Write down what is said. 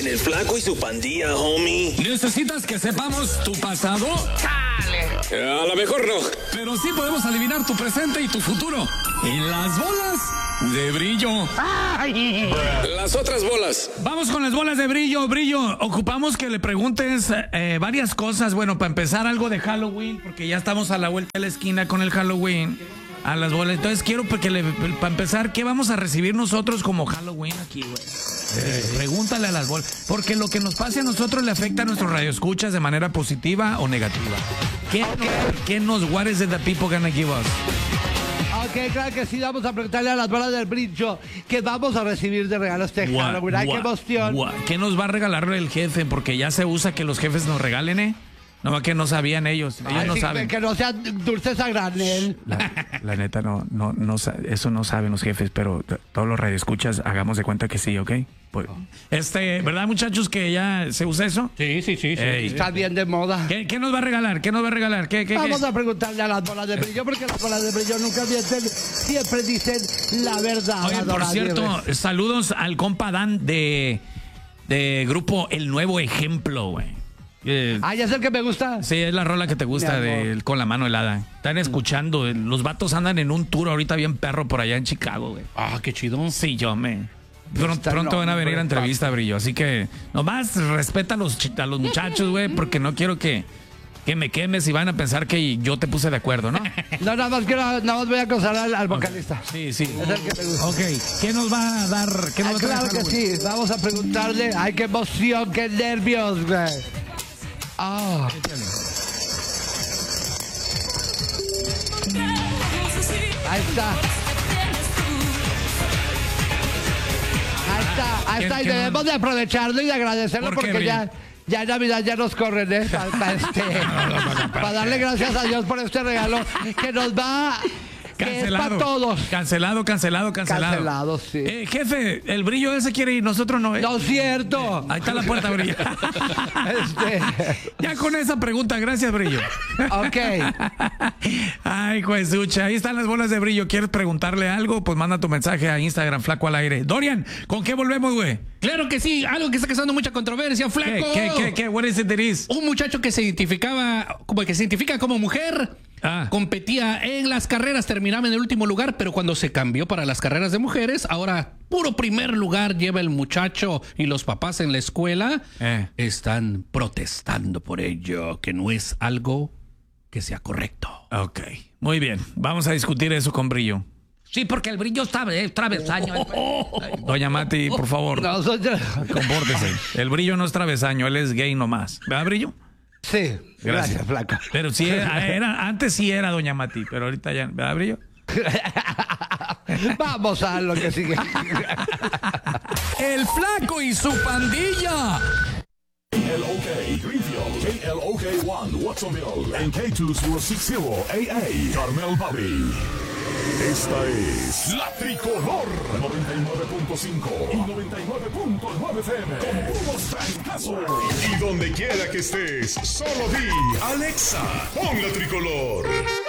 en el Flaco y su Pandilla, homie. ¿Necesitas que sepamos tu pasado? A lo mejor no. Pero sí podemos adivinar tu presente y tu futuro. En las bolas de brillo. Las otras bolas. Vamos con las bolas de brillo. Brillo, ocupamos que le preguntes varias cosas. Bueno, para empezar, algo de Halloween, porque ya estamos a la vuelta de la esquina con el Halloween. A las bolas. Entonces quiero para empezar, ¿qué vamos a recibir nosotros como Halloween aquí, güey? Pregúntale a las bolas. Porque lo que nos pase a nosotros le afecta a nuestros radioescuchas de manera positiva o negativa. What is it the people gonna give us? Ok, claro que sí, vamos a preguntarle a las bolas del brillo que vamos a recibir de regalo este Halloween. ¡Ay, qué emoción! ¿Qué nos va a regalar el jefe? Porque ya se usa que los jefes nos regalen, ¿eh? No, que no sabían ellos. Ellos no saben. Que no sean dulces a granel. La neta, no, eso no saben los jefes, pero todos los radioescuchas, hagamos de cuenta que sí, ¿ok? Pues, ¿verdad, muchachos, que ya se usa eso? Sí. Está bien de moda. ¿Qué nos va a regalar? Vamos a preguntarle a las bolas de brillo, porque las bolas de brillo nunca mienten, siempre dicen la verdad. Oye, por cierto, saludos al compa Dan de grupo El Nuevo Ejemplo, güey. ¿Ya es el que me gusta? Sí, es la rola que te gusta con la mano helada. Están escuchando. Los vatos andan en un tour ahorita bien perro por allá en Chicago, güey. Ah, qué chido. Sí, pronto van a venir a entrevista, Brillo. Así que nomás respeta a los muchachos, güey, porque no quiero que me quemes y van a pensar que yo te puse de acuerdo, ¿no? No, nada más voy a acosar al vocalista. Sí. Es el que me gusta. Ok, ¿qué nos va a dar? Claro que sí, vamos a preguntarle. ¡Ay, qué emoción, qué nervios, güey! Ahí está. Y debemos de aprovecharlo y de agradecerlo porque ya en Navidad ya nos corren, para darle gracias a Dios por este regalo que nos va... Que es para todos. Cancelado. Cancelado, sí. Jefe, el Brillo ese quiere ir, nosotros no. No es cierto. Ahí está la puerta, Brillo. Ya con esa pregunta, gracias, Brillo. Ok. Ay, Juesucha, ahí están las bolas de Brillo. ¿Quieres preguntarle algo? Pues manda tu mensaje a Instagram, Flaco al Aire. Dorian, ¿con qué volvemos, güey? Claro que sí, algo que está causando mucha controversia, Flaco. ¿Qué? What is it? Un muchacho que se identifica como mujer. Competía en las carreras, terminaba en el último lugar, pero cuando se cambió para las carreras de mujeres, ahora puro primer lugar lleva el muchacho, y los papás en la escuela están protestando por ello, que no es algo que sea correcto. Ok, muy bien, vamos a discutir eso con Brillo. Sí, porque el Brillo está travesaño. Doña Mati, por favor, compórtese. El Brillo no es travesaño, él es gay nomás. ¿Verdad, Brillo? Sí, gracias, Flaca. Pero sí, antes sí era Doña Mati, pero ahorita ya, ¿verdad, Brillo? Vamos a lo que sigue. El Flaco y su Pandilla. KLOK Greenfield, KLOK 1 Watsonville, en K260 AA, Carmel Bobby. Esta es La Tricolor 99.5 y 99.9 FM con puros trancazos. Y donde quiera que estés, solo di Alexa, pon La Tricolor.